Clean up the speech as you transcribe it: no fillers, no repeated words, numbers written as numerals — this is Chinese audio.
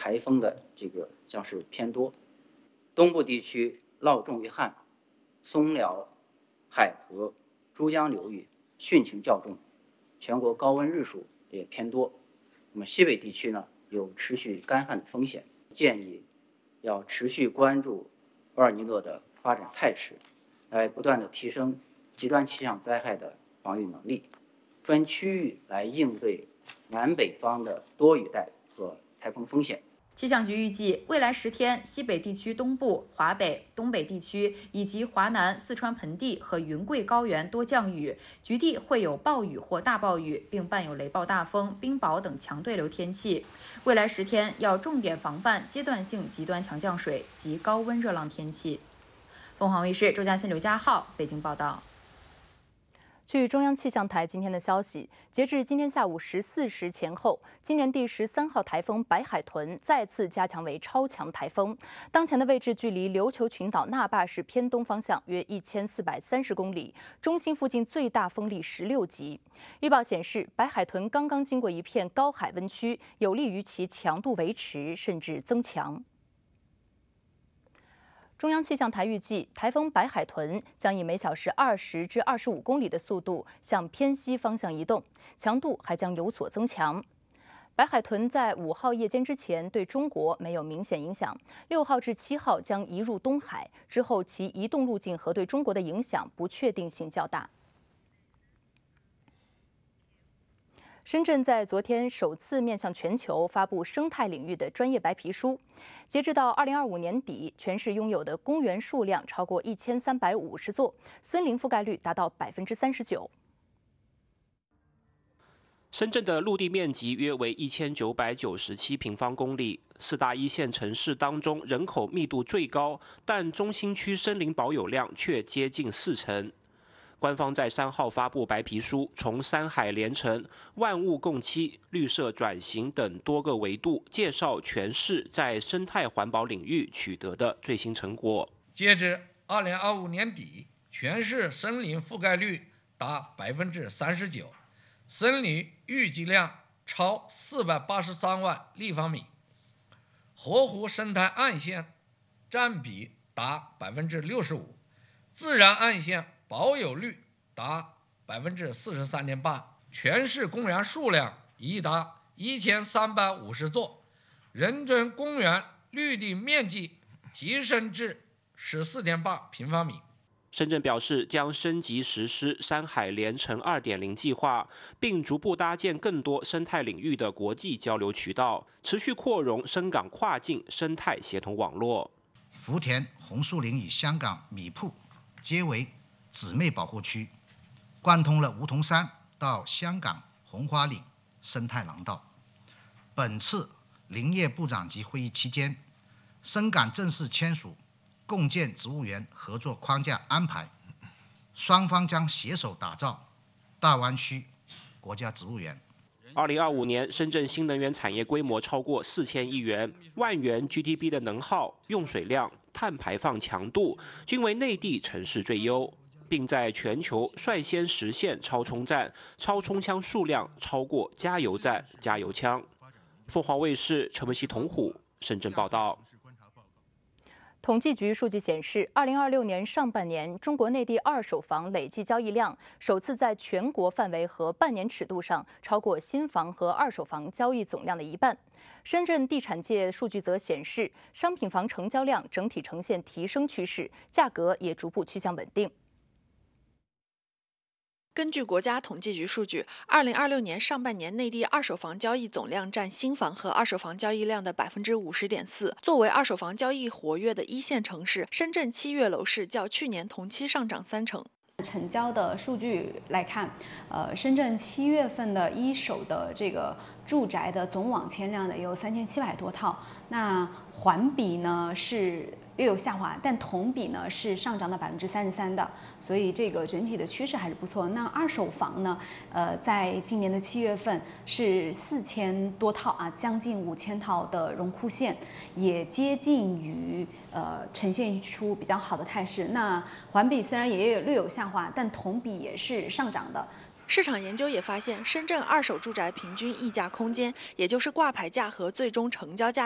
台风的这个将是偏多。东部地区涝重于旱，松辽、海河、珠江流域汛情较重，全国高温日数也偏多。那么西北地区呢，有持续干旱的风险，建议要持续关注厄尔尼诺的发展态势，来不断的提升极端气象灾害的防御能力，分区域来应对南北方的多雨带和台风风险。 气象局预计，未来10天，西北地区东部、华北、东北地区以及华南、四川盆地和云贵高原多降雨，局地会有暴雨或大暴雨，并伴有雷暴大风、冰雹等强对流天气。未来10天要重点防范阶段性极端强降水及高温热浪天气。凤凰卫视周嘉欣、刘佳浩北京报道。 据中央气象台今天的消息，截至今天下午14时前后，今年第13号台风白海豚再次加强为超强台风，当前的位置距离琉球群岛那霸市偏东方向约1430公里，中心附近最大风力16级。预报显示，白海豚刚刚经过一片高海温区，有利于其强度维持甚至增强。中央气象台预计，台风白海豚将以每小时20至25公里的速度向偏西方向移动，强度还将有所增强。白海豚在5号夜间之前对中国没有明显影响，6号至7号将移入东海，之后其移动路径和对中国的影响不确定性较大。深圳在昨天首次面向全球发布生态领域的专业白皮书。截至到2025年底，全市拥有的公园数量超过1350座，森林覆盖率达到39%。 深圳的陆地面积约为1997平方公里，4大一线城市当中人口密度最高，但中心区森林保有量却接近40%。官方在3号发布白皮书，从山海连城、万物共栖、绿色转型等多个维度介绍全市在生态环保领域取得的最新成果。 截至2025年底，全市森林覆盖率达39%，森林预计量超483万立方米，河湖生态岸线占比达65%，自然岸线保有率达43.8%，全市公园数量已达1350座，人均公园绿地面积提升至14.8平方米。 深圳表示将升级实施山海连城2.0计划，并逐步搭建更多生态领域的国际交流渠道，持续扩容深港跨境生态协同网络。 福田红树林与香港米埔皆为姊妹保护区，贯通了梧桐山到香港红花岭生态廊道。本次林业部长级会议期间，深港正式签署共建植物园合作框架安排，双方将携手打造大湾区国家植物园。 2025年，深圳新能源产业规模超过4000亿元，万元 GDP 的能耗、用水量、碳排放强度均为内地城市最优，并在全球率先实现超充站、超充枪数量超过加油站、加油枪。凤凰卫视陈文熙、童虎深圳报道。 统计局数据显示，2026年上半年，中国内地二手房累计交易量首次在全国范围和半年尺度上超过新房和二手房交易总量的一半。深圳地产界数据则显示，商品房成交量整体呈现提升趋势，价格也逐步趋向稳定。 根据国家统计局数据，2026年上半年内地二手房交易总量占新房和二手房交易量的50.4%。作为二手房交易活跃的一线城市，深圳7月楼市较去年同期上涨30%。 成交的数据来看，深圳7月份的一手的这个住宅的总网签量呢有3700多套，那环比呢是略有下滑，但同比呢是上涨了33%的，所以这个整体的趋势还是不错。那二手房呢，在今年的7月份是4000多套啊，将近5000套的荣枯线，也接近于呈现出比较好的态势。那环比虽然也略有下滑，但同比也是上涨的。 市场研究也发现，深圳二手住宅平均溢价空间，也就是挂牌价和最终成交价